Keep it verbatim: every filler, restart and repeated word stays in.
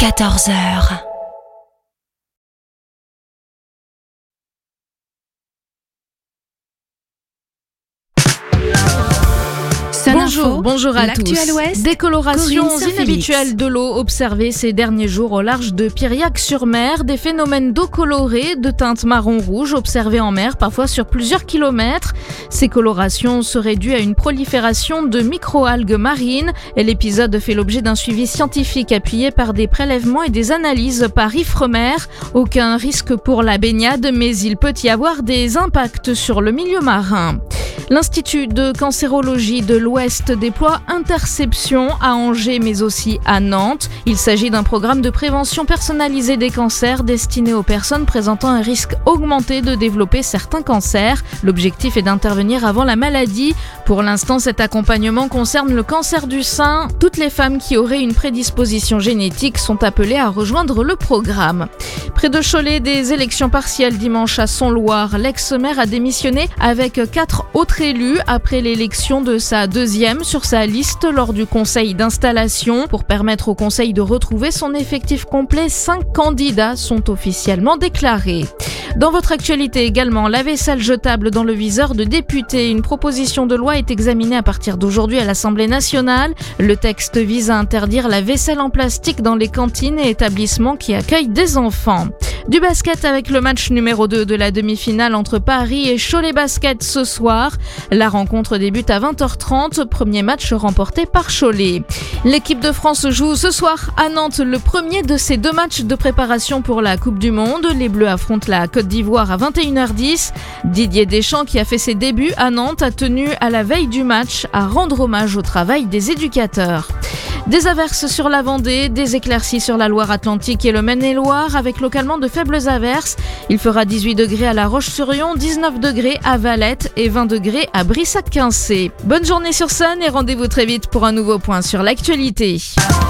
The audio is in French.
quatorze heures. Bonjour, bonjour à tous. Ouest, Décolorations Corinne inhabituelles de l'eau observées ces derniers jours au large de Piriac-sur-Mer, des phénomènes d'eau colorée de teinte marron-rouge observés en mer, parfois sur plusieurs kilomètres. Ces colorations seraient dues à une prolifération de microalgues marines et l'épisode fait l'objet d'un suivi scientifique appuyé par des prélèvements et des analyses par Ifremer. Aucun risque pour la baignade, mais il peut y avoir des impacts sur le milieu marin. L'Institut de cancérologie de l'Ouest déploie Interception à Angers mais aussi à Nantes. Il s'agit d'un programme de prévention personnalisée des cancers destiné aux personnes présentant un risque augmenté de développer certains cancers. L'objectif est d'intervenir avant la maladie. Pour l'instant, cet accompagnement concerne le cancer du sein. Toutes les femmes qui auraient une prédisposition génétique sont appelées à rejoindre le programme. Près de Cholet, des élections partielles dimanche à Son-Loire. L'ex-maire a démissionné avec quatre autres élus après l'élection de sa deuxième sur sa liste lors du conseil d'installation. Pour permettre au conseil de retrouver son effectif complet, cinq candidats sont officiellement déclarés. Dans votre actualité également, la vaisselle jetable dans le viseur de députés. Une proposition de loi est examinée à partir d'aujourd'hui à l'Assemblée nationale. Le texte vise à interdire la vaisselle en plastique dans les cantines et établissements qui accueillent des enfants. Du basket avec le match numéro deux de la demi-finale entre Paris et Cholet Basket ce soir. La rencontre débute à vingt heures trente, premier match remporté par Cholet. L'équipe de France joue ce soir à Nantes le premier de ces deux matchs de préparation pour la Coupe du Monde. Les Bleus affrontent la Côte d'Ivoire à vingt et une heures dix. Didier Deschamps, qui a fait ses débuts à Nantes, a tenu à la veille du match à rendre hommage au travail des éducateurs. Des averses sur la Vendée, des éclaircies sur la Loire-Atlantique et le Maine-et-Loire avec localement de faibles averses. Il fera dix-huit degrés à La Roche-sur-Yon, dix-neuf degrés à Valette et vingt degrés à Brissac-Quincé. Bonne journée sur Sun et rendez-vous très vite pour un nouveau point sur l'actualité.